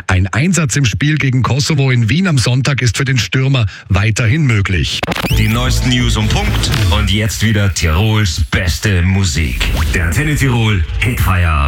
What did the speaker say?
Ein Einsatz im Spiel gegen Kosovo in Wien am Sonntag ist für den Stürmer weiterhin möglich. Die neuesten News um Punkt und jetzt wieder Tirols beste Musik. Der Antenne Tirol Hitfeier.